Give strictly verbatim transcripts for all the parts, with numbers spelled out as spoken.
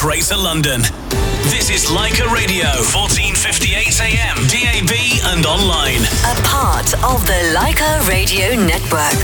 Greater London. This is Leica Radio, fourteen fifty-eight A M, D A B and online. A part of the Leica Radio Network.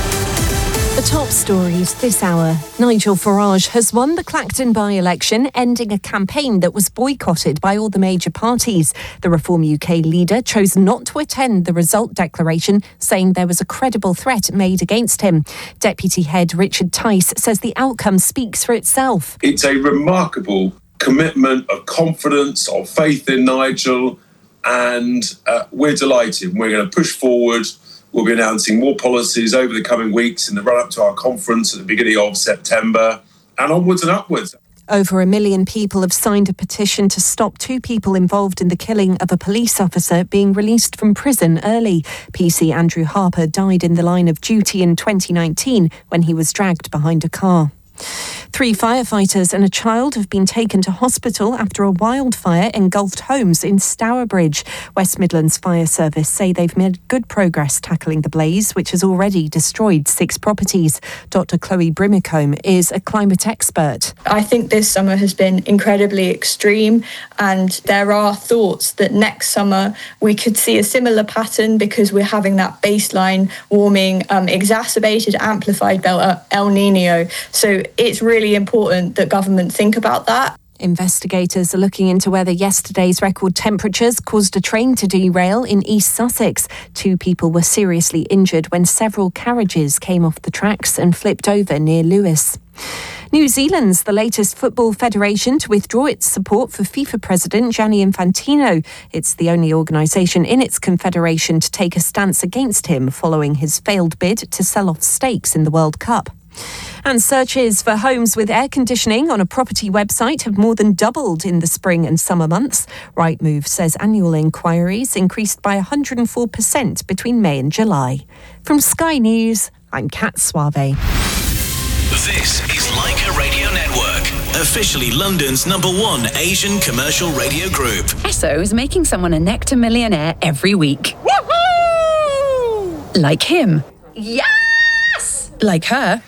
The top stories this hour. Nigel Farage has won the Clacton by-election, ending a campaign that was boycotted by all the major parties. The Reform U K leader chose not to attend the result declaration, saying there was a credible threat made against him. Deputy Head Richard Tice says the outcome speaks for itself. It's a remarkable commitment of confidence, of faith in Nigel, and uh, we're delighted. We're going to push forward. We'll be announcing more policies over the coming weeks in the run-up to our conference at the beginning of September, and onwards and upwards. Over a million people have signed a petition to stop two people involved in the killing of a police officer being released from prison early. P C Andrew Harper died in the line of duty in twenty nineteen when he was dragged behind a car. Three firefighters and a child have been taken to hospital after a wildfire engulfed homes in Stourbridge. West Midlands Fire Service say they've made good progress tackling the blaze, which has already destroyed six properties. Doctor Chloe Brimacombe is a climate expert. I think this summer has been incredibly extreme, and there are thoughts that next summer we could see a similar pattern because we're having that baseline warming um, exacerbated, amplified by El Nino. So it's really important that government think about that. Investigators are looking into whether yesterday's record temperatures caused a train to derail in East Sussex. Two people were seriously injured when several carriages came off the tracks and flipped over near Lewis. New Zealand's the latest football federation to withdraw its support for FIFA President Gianni Infantino. It's the only organisation in its confederation to take a stance against him following his failed bid to sell off stakes in the World Cup. And searches for homes with air conditioning on a property website have more than doubled in the spring and summer months. Rightmove says annual inquiries increased by one hundred four percent between May and July. From Sky News, I'm Kat Suave. This is Leica Radio Network, officially London's number one Asian commercial radio group. Esso is making someone a Nectar millionaire every week. Woohoo! Like him. Yeah! Like her.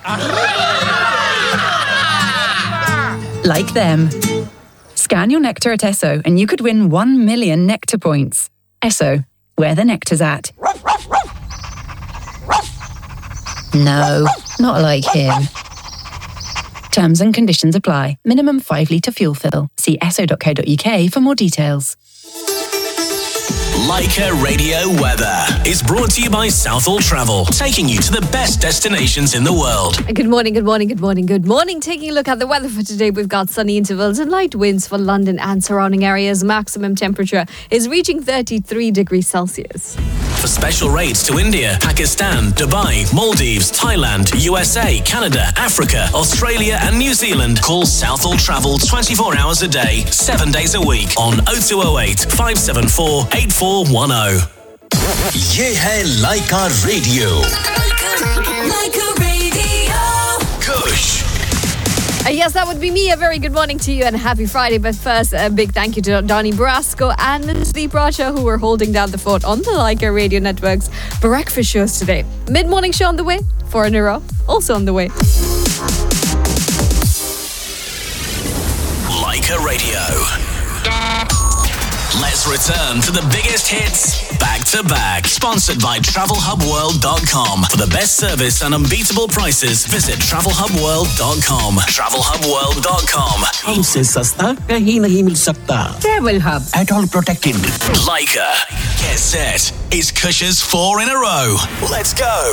Like them. Scan your Nectar at Esso and you could win one million Nectar points. Esso, where the nectar's at. No, not like him. Terms and conditions apply. Minimum five litre fuel fill. See esso dot co dot uk for more details. Leica Radio Weather is brought to you by Southall Travel, taking you to the best destinations in the world. Good morning, good morning, good morning, good morning. Taking a look at the weather for today, we've got sunny intervals and light winds for London and surrounding areas. Maximum temperature is reaching thirty-three degrees Celsius. For special rates to India, Pakistan, Dubai, Maldives, Thailand, U S A, Canada, Africa, Australia and New Zealand, call Southall Travel twenty-four hours a day, seven days a week on oh two oh eight, five seven four, eight four one oh. ये है Leica Radio. Leica Radio. Kush. Uh, yes, that would be me. A very good morning to you and happy Friday. But first, a big thank you to Donnie Brasco and Sleep Raja, who were holding down the fort on the Leica Radio Network's breakfast shows today. Mid-morning show on the way. Four in a row. Also on the way. Leica Radio. Let's return to the biggest hits back to back. Sponsored by travel hub world dot com. For the best service and unbeatable prices, visit travel hub world dot com. travel hub world dot com. हमसे सस्ता कहीं नहीं मिल सकता. Travel Hub. At all protected. Leica. Get set. It's Kush's four in a row. Let's go.